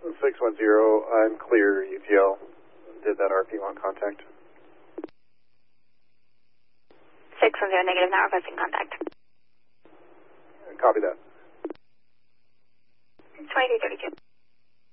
610, I'm clear, ETL. Did that RP1 contact? 610, negative, now requesting contact. Copy that. 2332.